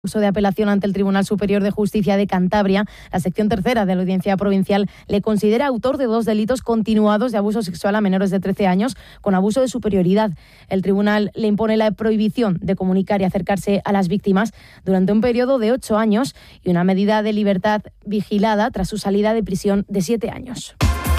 Uso de apelación ante el Tribunal Superior de Justicia de Cantabria, la sección tercera de la Audiencia Provincial le considera autor de 2 delitos continuados de abuso sexual a menores de 13 años con abuso de superioridad. El tribunal le impone la prohibición de comunicar y acercarse a las víctimas durante un periodo de 8 años y una medida de libertad vigilada tras su salida de prisión de 7 años.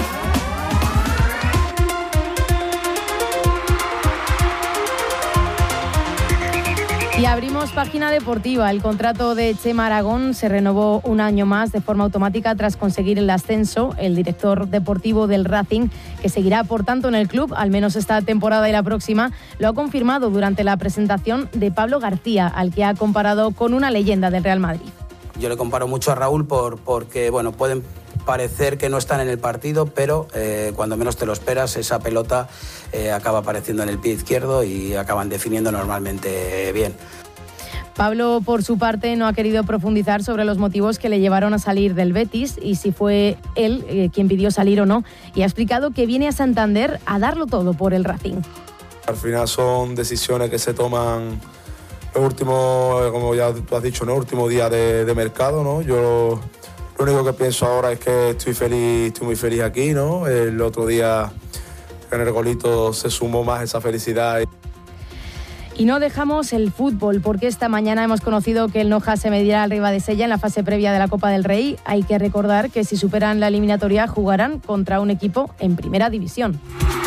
Y abrimos página deportiva. El contrato de Chema Aragón se renovó un año más de forma automática tras conseguir el ascenso. El director deportivo del Racing, que seguirá por tanto en el club, al menos esta temporada y la próxima, lo ha confirmado durante la presentación de Pablo García, al que ha comparado con una leyenda del Real Madrid. Yo le comparo mucho a Raúl porque pueden parecer que no están en el partido, pero cuando menos te lo esperas, esa pelota acaba apareciendo en el pie izquierdo y acaban definiendo normalmente bien. Pablo, por su parte, no ha querido profundizar sobre los motivos que le llevaron a salir del Betis y si fue él quien pidió salir o no, y ha explicado que viene a Santander a darlo todo por el Racing. Al final son decisiones que se toman el último, como ya tú has dicho, ¿no? Último día de mercado, ¿no? Yo lo único que pienso ahora es que estoy muy feliz aquí, ¿no? El otro día en el golito se sumó más esa felicidad. Y no dejamos el fútbol, porque esta mañana hemos conocido que el Noja se medirá al Ribadesella en la fase previa de la Copa del Rey. Hay que recordar que si superan la eliminatoria jugarán contra un equipo en primera división.